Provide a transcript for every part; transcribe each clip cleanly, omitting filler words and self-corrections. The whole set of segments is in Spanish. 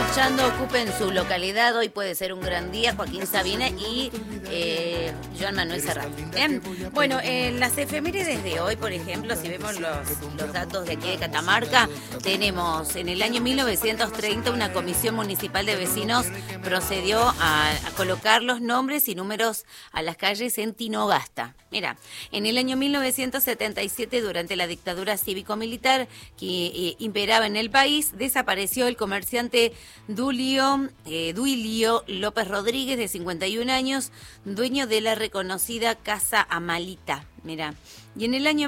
escuchando, ocupen su localidad. Hoy puede ser un gran día. Joaquín Sabina y Joan Manuel Serrat. Bien. Bueno, en las efemérides de hoy, por ejemplo, si vemos los datos de aquí de Catamarca, tenemos en el año 1930 una comisión municipal de vecinos procedió a colocar los nombres y números a las calles en Tinogasta. Mira, en el año 1977, durante la dictadura cívico-militar que imperaba en el país, desapareció el comerciante Duilio López Rodríguez, de 51 años, dueño de la reconocida Casa Amalita. Mira, y en el año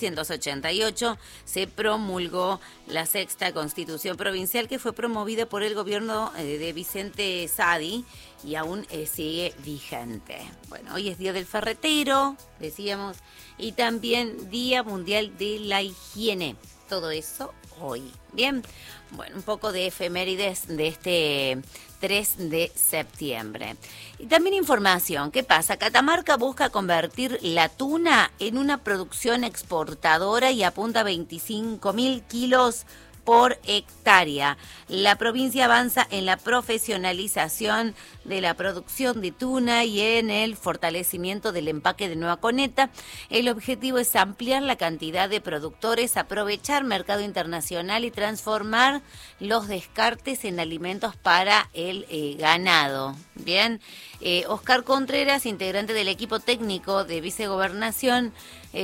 1988 se promulgó la sexta Constitución Provincial, que fue promovida por el gobierno de Vicente Sadi y aún sigue vigente. Bueno, hoy es Día del Ferretero, decíamos, y también Día Mundial de la Higiene. Todo eso hoy. Bien, bueno, un poco de efemérides de este 3 de septiembre. Y también información, ¿qué pasa? Catamarca busca convertir la tuna en una producción exportadora y apunta a 25.000 kilos por hectárea. La provincia avanza en la profesionalización de la producción de tuna y en el fortalecimiento del empaque de Nueva Coneta. El objetivo es ampliar la cantidad de productores, aprovechar mercado internacional y transformar los descartes en alimentos para el ganado. Bien, Oscar Contreras, integrante del equipo técnico de Vicegobernación,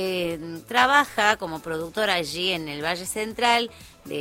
trabaja como productor allí en el Valle Central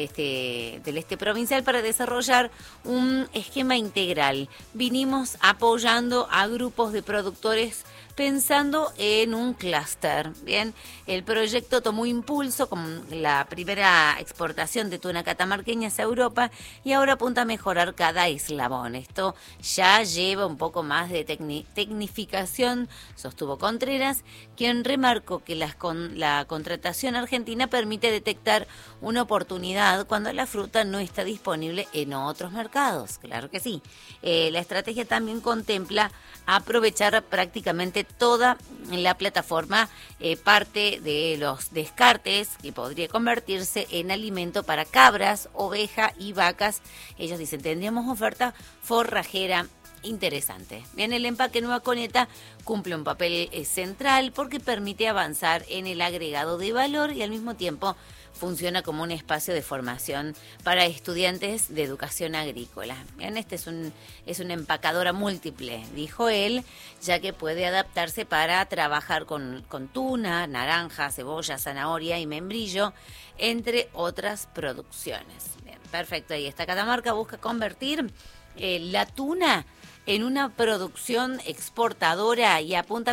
del este provincial para desarrollar un esquema integral. Vinimos apoyando a grupos de productores pensando en un clúster. Bien, el proyecto tomó impulso con la primera exportación de tuna catamarqueña hacia Europa y ahora apunta a mejorar cada eslabón. Esto ya lleva un poco más de tecnificación, sostuvo Contreras, quien remarcó que la contratación argentina permite detectar una oportunidad cuando la fruta no está disponible en otros mercados. Claro que sí. La estrategia también contempla aprovechar prácticamente toda la plataforma, parte de los descartes que podría convertirse en alimento para cabras, ovejas y vacas. Ellos dicen, tendríamos oferta forrajera interesante. Bien, el empaque Nueva Coneta cumple un papel central porque permite avanzar en el agregado de valor y al mismo tiempo funciona como un espacio de formación para estudiantes de educación agrícola. Bien, es una empacadora múltiple, dijo él, ya que puede adaptarse para trabajar con tuna, naranja, cebolla, zanahoria y membrillo, entre otras producciones. Bien, perfecto, ahí está. Catamarca busca convertir la tuna en una producción exportadora y apunta a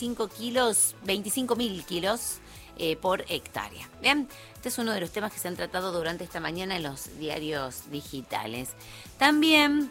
25.000 kilos por hectárea. Bien, este es uno de los temas que se han tratado durante esta mañana en los diarios digitales. También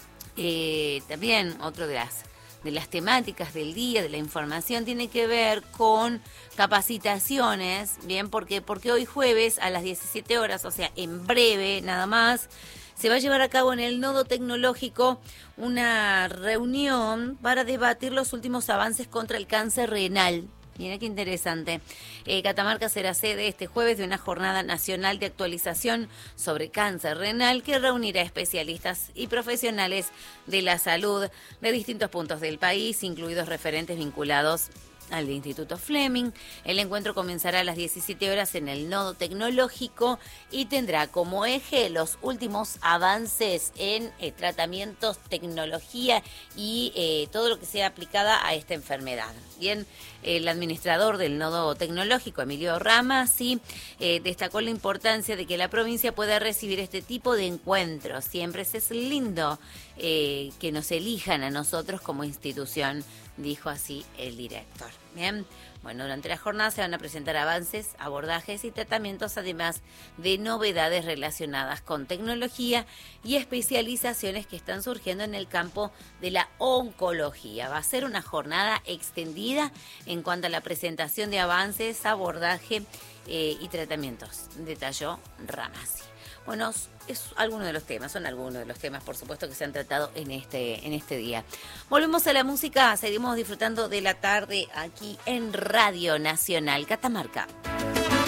otro de las temáticas del día, de la información, tiene que ver con capacitaciones, bien, porque hoy jueves a las 17 horas, o sea, en breve nada más, se va a llevar a cabo en el Nodo Tecnológico una reunión para debatir los últimos avances contra el cáncer renal. Mira qué interesante. Catamarca será sede este jueves de una jornada nacional de actualización sobre cáncer renal que reunirá especialistas y profesionales de la salud de distintos puntos del país, incluidos referentes vinculados al Instituto Fleming. El encuentro comenzará a las 17 horas en el Nodo Tecnológico y tendrá como eje los últimos avances en tratamientos, tecnología y todo lo que sea aplicada a esta enfermedad. Bien, el administrador del Nodo Tecnológico, Emilio Rama, sí, destacó la importancia de que la provincia pueda recibir este tipo de encuentros. Siempre es lindo que nos elijan a nosotros como institución, dijo así el director. Bien, bueno, durante la jornada se van a presentar avances, abordajes y tratamientos, además de novedades relacionadas con tecnología y especializaciones que están surgiendo en el campo de la oncología. Va a ser una jornada extendida en cuanto a la presentación de avances, abordaje y tratamientos, detalló Ramasi. Bueno, son algunos de los temas, por supuesto, que se han tratado en este día. Volvemos a la música, seguimos disfrutando de la tarde aquí en Radio Nacional Catamarca.